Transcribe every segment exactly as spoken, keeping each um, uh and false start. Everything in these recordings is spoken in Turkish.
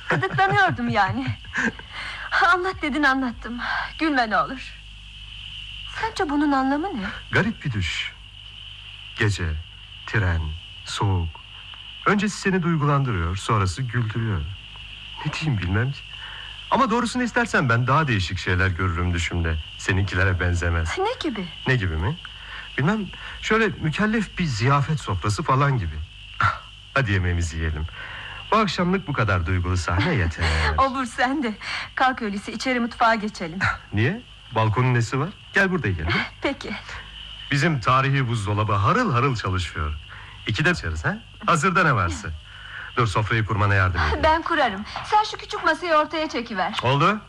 Gıdıklanıyordum yani. Anlat dedin, anlattım. Gülme ne olur. Sence bunun anlamı ne? Garip bir düş. Gece, tren, soğuk. Öncesi seni duygulandırıyor, sonrası güldürüyor. Ne diyeyim bilmem ki. Ama doğrusunu istersen ben daha değişik şeyler görürüm düşümde. Seninkilere benzemez. Ne gibi? Ne gibi mi? Bilmem, şöyle mükellef bir ziyafet sofrası falan gibi. Hadi yemeğimizi yiyelim. Bu akşamlık bu kadar duygulu sahne yeter. Obur sen de. Kalk öyleyse içeri mutfağa geçelim. Niye? Balkonun nesi var? Gel burada yiyelim. Peki. Bizim tarihi buzdolabı harıl harıl çalışıyor. İkide içeriz ha? Hazırda ne varsa. Dur sofrayı kurmana yardım edeyim. Ben kurarım. Sen şu küçük masayı ortaya çekiver. Oldu.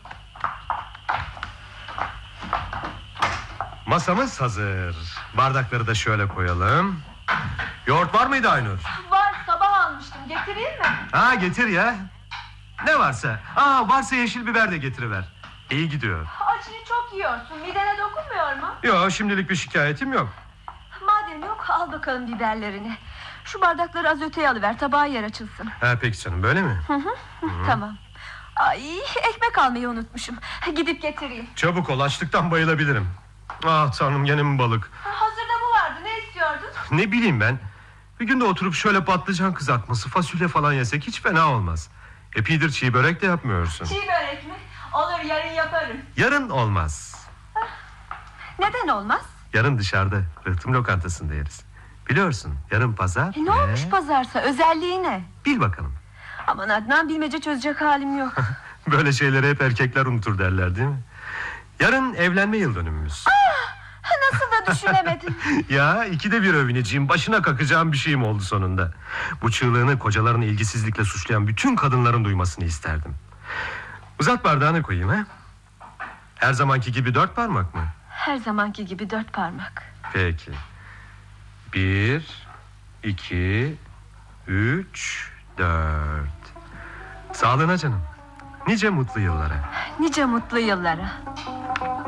Masamız hazır. Bardakları da şöyle koyalım. Yoğurt var mıydı Aynur? Var, sabah almıştım. Getireyim mi? Ha getir ya. Ne varsa. Aa varsa yeşil biber de getiriver. İyi gidiyor. Acıyı çok yiyorsun. Midene dokunmuyor mu? Yok, şimdilik bir şikayetim yok. Madem yok, al bakalım biberlerini. Şu bardakları az öteye alıver, tabağa yer açılsın. Ha peki canım, böyle mi? Hı hı. Hı. Tamam. Ay, ekmek almayı unutmuşum. Gidip getireyim. Çabuk ol, açlıktan bayılabilirim. Ah tanrım, gene mi balık? Hazırda bu vardı, ne istiyordun? Ne bileyim ben. Bir gün de oturup şöyle patlıcan kızartması, fasulye falan yesek hiç fena olmaz. Epeydir çiğ börek de yapmıyorsun. Çiğ börek mi? Olur, yarın yaparım. Yarın olmaz. Neden olmaz? Yarın dışarıda, rıhtım lokantasında yeriz. Biliyorsun, yarın pazar. E, ne ve... olmuş pazarsa, özelliği ne? Bil bakalım. Aman Adnan, bilmece çözecek halim yok. Böyle şeyleri hep erkekler unutur derler değil mi? Yarın evlenme yıl dönümümüz. Ah, nasıl da düşünemedim. Ya ikide bir övüneceğim, başına kakacağım bir şeyim oldu sonunda. Bu çığlığını kocalarını ilgisizlikle suçlayan bütün kadınların duymasını isterdim. Uzat bardağını koyayım ha. Her zamanki gibi dört parmak mı? Her zamanki gibi dört parmak. Peki. Bir, iki, üç, dört. Sağlığına canım. Nice mutlu yıllara. Nice mutlu yıllara.